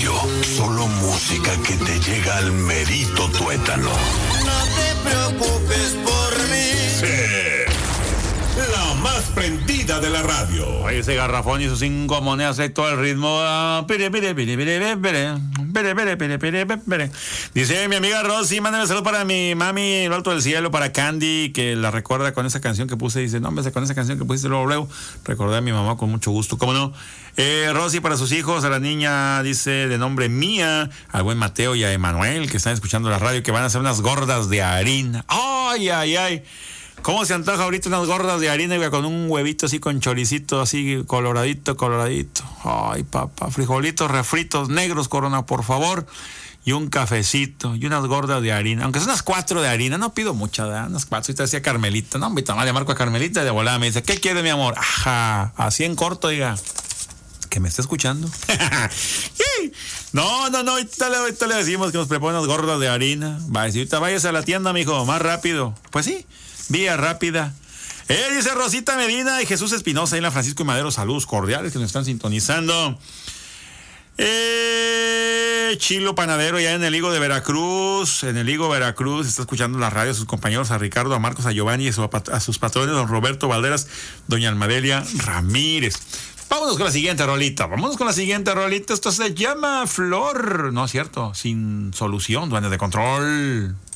radio. Solo música que te llega al merito tuétano. No te preocupes por mí. Sí. La más prendida de la radio. Oye, ese garrafón y sus 5 monedas y todo el ritmo. Dice mi amiga Rosy, mándame saludos para mi mami en lo alto del cielo, para Candy, que la recuerda con esa canción que puse. Dice, no, hombre, con esa canción que pusiste luego, recordé a mi mamá con mucho gusto, ¿cómo no? Rosy para sus hijos, a la niña, dice, de nombre Mía, al buen Mateo y a Emanuel, que están escuchando la radio, que van a hacer unas gordas de harina. ¡Ay, ay, ay! ¿Cómo se antoja ahorita unas gordas de harina, güey, con un huevito así, con choricito así, coloradito, coloradito? Ay, papá, frijolitos refritos negros, Corona, por favor. Y un cafecito, y unas gordas de harina. Aunque son unas 4 de harina, no pido muchas, ¿verdad? Unas 4. Ahorita decía Carmelita, no, mi mamá le marco a Carmelita y de volada me dice, ¿qué quiere, mi amor? Ajá, así en corto, diga. Que me esté escuchando. No, ahorita le decimos que nos prepara unas gordas de harina. Va a decir, ahorita váyase a la tienda, mijo, más rápido. Pues sí. Vía rápida. Dice Rosita Medina y Jesús Espinosa y la Francisco y Madero, saludos cordiales que nos están sintonizando. Chilo Panadero ya en el Higo de Veracruz, está escuchando la radio a sus compañeros, a Ricardo, a Marcos, a Giovanni y a sus patrones, don Roberto Valderas, doña Almadelia Ramírez. Vámonos con la siguiente rolita. Esto se llama Flor. No es cierto, sin solución, duendes de control.